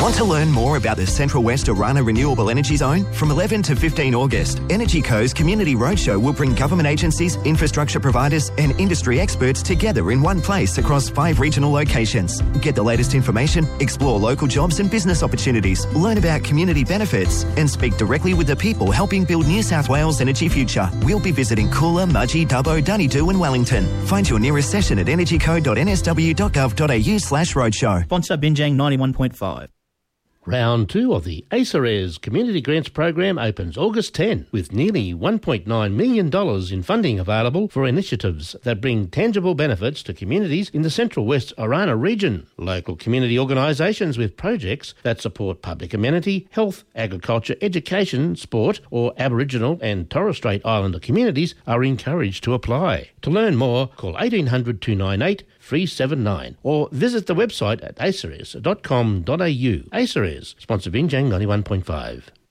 Want to learn more about the Central West Orana Renewable Energy Zone? From 11 to 15 August, EnergyCo's Community Roadshow will bring government agencies, infrastructure providers and industry experts together in one place across 5 regional locations. Get the latest information, explore local jobs and business opportunities, learn about community benefits and speak directly with the people helping build New South Wales' energy future. We'll be visiting Coolah, Mudgee, Dubbo, Dunedoo and Wellington. Find your nearest session at energyco.nsw.gov.au/roadshow. Sponsor Binjang 91.5. Round 2 of the ACERES Community Grants Program opens August 10 with nearly $1.9 million in funding available for initiatives that bring tangible benefits to communities in the Central West Orana region. Local community organisations with projects that support public amenity, health, agriculture, education, sport or Aboriginal and Torres Strait Islander communities are encouraged to apply. To learn more, call 1800 298 379 or visit the website at aceres.com.au. ACERES, sponsor Binjang 91.5.